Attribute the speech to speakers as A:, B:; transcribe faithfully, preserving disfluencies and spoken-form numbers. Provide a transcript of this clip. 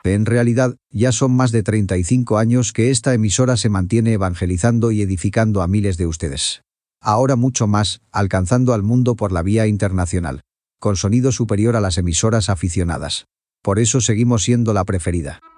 A: En realidad, ya son más de treinta y cinco años que esta emisora se mantiene evangelizando y edificando a miles de ustedes. Ahora mucho más, alcanzando al mundo por la vía internacional, con sonido superior a las emisoras aficionadas. Por eso seguimos siendo la preferida.